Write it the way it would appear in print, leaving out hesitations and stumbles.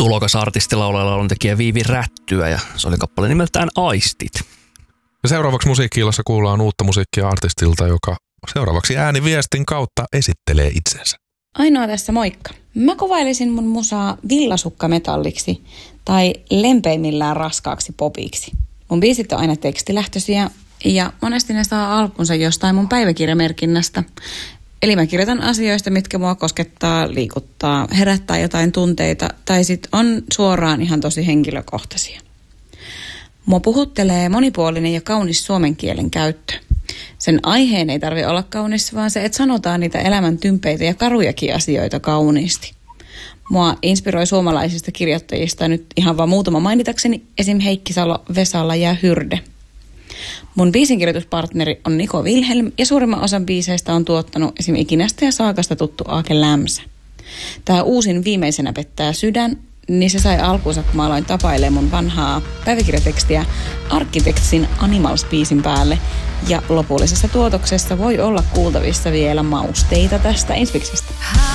tulokas artisti, laulaja, lauluntekijä Viivi Rättyä ja se oli kappale nimeltään Aistit. Ja seuraavaksi Musiikki-illassa kuullaan uutta musiikkia artistilta, joka seuraavaksi ääniviestin kautta esittelee itsensä. Ainoa tässä moikka. Mä kuvailisin mun musaa villasukkametalliksi tai lempeimmillään raskaaksi popiksi. Mun biisit on aina tekstilähtöisiä ja monesti ne saa alkunsa jostain mun päiväkirjamerkinnästä. Eli mä kirjoitan asioista, mitkä mua koskettaa, liikuttaa, herättää jotain tunteita tai sit on suoraan ihan tosi henkilökohtaisia. Mua puhuttelee monipuolinen ja kaunis suomen kielen käyttö. Sen aiheen ei tarvitse olla kaunis, vaan se, että sanotaan niitä elämän tympeitä ja karujakin asioita kauniisti. Mua inspiroi suomalaisista kirjoittajista nyt ihan vaan muutama mainitakseni, esim. Heikki Salo, Vesala ja Hyrde. Mun biisinkirjoituspartneri on Niko Wilhelm ja suurimman osan biiseistä on tuottanut esim. Ikinästä ja Saakasta tuttu Aake Lämsä. Tää uusin Viimeisenä pettää sydän, niin se sai alkuunsa, kun mä aloin tapailemaan mun vanhaa päiväkirjatekstiä Arkkitektsin Animals-biisin päälle. Ja lopullisessa tuotoksessa voi olla kuultavissa vielä mausteita tästä Inspiksestä.